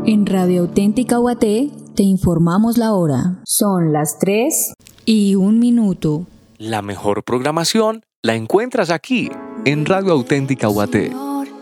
En Radio Auténtica Guaté te informamos la hora. Son las 3:01. La mejor programación la encuentras aquí, en Radio Auténtica Guaté.